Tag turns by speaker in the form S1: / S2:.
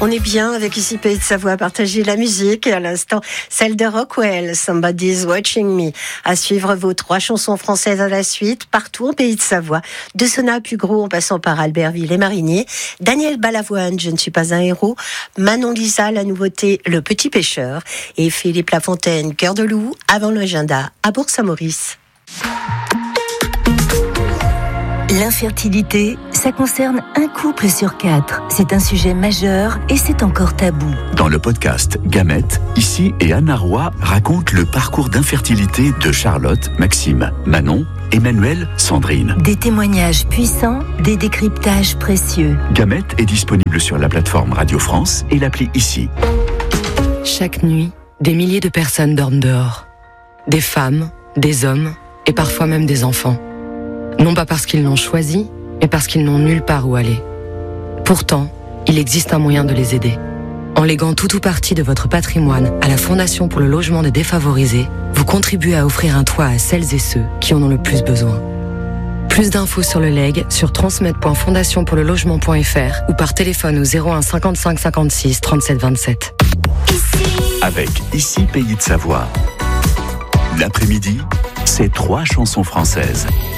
S1: On est bien avec ici Pays de Savoie à partager la musique et à l'instant celle de Rockwell, Somebody's Watching Me. À suivre vos 3 chansons françaises à la suite, partout en Pays de Savoie. De Sona à Pugro en passant par Albertville et Marigny. Daniel Balavoine, Je ne suis pas un héros. Manon Lisa, la nouveauté, Le Petit Pêcheur. Et Philippe Lafontaine, Cœur de loup, avant l'agenda à Bourg-Saint-Maurice.
S2: L'infertilité, ça concerne un couple sur 4. C'est un sujet majeur et c'est encore tabou.
S3: Dans le podcast Gamètes, Issy et Anna Roy racontent le parcours d'infertilité de Charlotte, Maxime, Manon, Emmanuel, Sandrine.
S2: Des témoignages puissants, des décryptages précieux.
S3: Gamètes est disponible sur la plateforme Radio France et l'appli Issy.
S4: Chaque nuit, des milliers de personnes dorment dehors. Des femmes, des hommes et parfois même des enfants. Non pas parce qu'ils l'ont choisi, mais parce qu'ils n'ont nulle part où aller. Pourtant, il existe un moyen de les aider. En léguant tout ou partie de votre patrimoine à la Fondation pour le logement des défavorisés, vous contribuez à offrir un toit à celles et ceux qui en ont le plus besoin. Plus d'infos sur le legs sur transmet.fondationpourlelogement.fr ou par téléphone au 01 55 56 37 27.
S3: Avec Issy Pays de Savoie. L'après-midi, c'est 3 chansons françaises.